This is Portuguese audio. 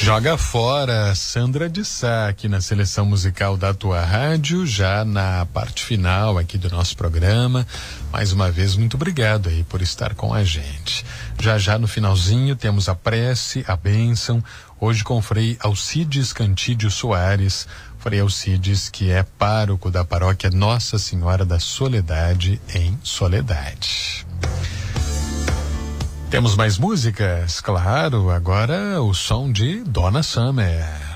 Joga fora Sandra de Sá aqui na seleção musical da tua rádio, já na parte final aqui do nosso programa. Mais uma vez, muito obrigado aí por estar com a gente. Já no finalzinho temos a prece, a bênção, hoje com Frei Alcides Cantídio Soares, Frei Alcides, que é pároco da paróquia Nossa Senhora da Soledade, em Soledade. Temos mais músicas? Claro, agora o som de Donna Summer.